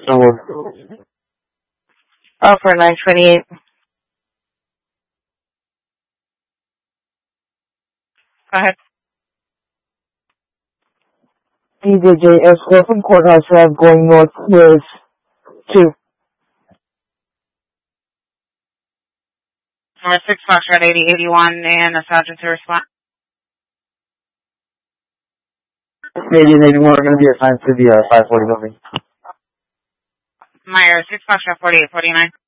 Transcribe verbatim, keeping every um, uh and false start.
Oh, for nine twenty-eight. Go ahead. D J J escort from Courthouse Ave going north is two. Number six, Foxtrot eighty eighty-one, and a sergeant to respond. eighty and eighty-one are going to be assigned to the uh, five forty building. Meyer, six, Foxtrot forty-eight forty-nine.